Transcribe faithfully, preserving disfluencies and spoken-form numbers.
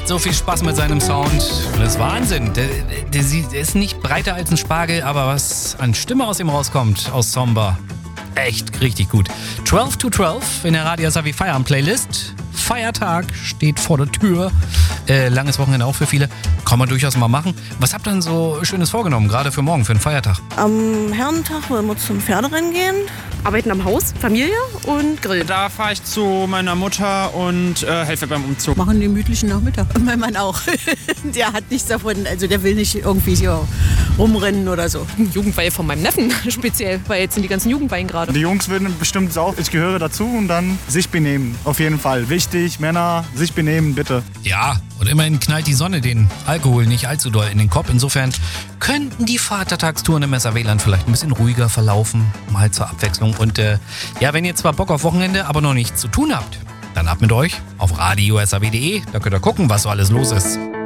so viel Spaß mit seinem Sound. Das ist Wahnsinn. Der, der, der ist nicht breiter als ein Spargel, aber was an Stimme aus ihm rauskommt, aus Somber, echt richtig gut. zwölf to zwölf in der Radio Savi Feierabend Playlist. Feiertag steht vor der Tür. Äh, langes Wochenende auch für viele. Kann man durchaus mal machen. Was habt ihr denn so Schönes vorgenommen, gerade für morgen, für den Feiertag? Am Herrentag wollen wir zum Pferderennen gehen. Arbeiten am Haus, Familie und Grill. Da fahre ich zu meiner Mutter und äh, helfe beim Umzug. Machen einen gemütlichen Nachmittag. Und mein Mann auch. Der hat nichts davon. Also der will nicht irgendwie hier rumrennen oder so. Jugendweihe von meinem Neffen speziell, weil jetzt sind die ganzen Jugendweihen gerade. Die Jungs würden bestimmt saufen. Ich gehöre dazu und dann sich benehmen. Auf jeden Fall. Wichtig, Männer, sich benehmen, bitte. Ja, und immerhin knallt die Sonne den Alkohol nicht allzu doll in den Kopf. Insofern könnten die Vatertagstouren im S A W-Land vielleicht ein bisschen ruhiger verlaufen. Mal zur Abwechslung. Und äh, ja, wenn ihr zwar Bock auf Wochenende, aber noch nichts zu tun habt, dann ab mit euch auf radio punkt s a w punkt d e. Da könnt ihr gucken, was so alles los ist.